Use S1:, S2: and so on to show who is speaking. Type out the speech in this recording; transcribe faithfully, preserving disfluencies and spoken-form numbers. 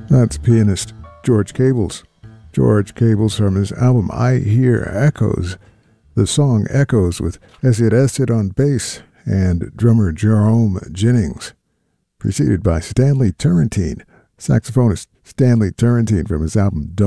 S1: That's pianist George Cables. George Cables from his album I Hear Echoes. The song Echoes with Ezid Ested on bass and drummer Jerome Jennings. Preceded by Stanley Turrentine, saxophonist Stanley Turrentine from his album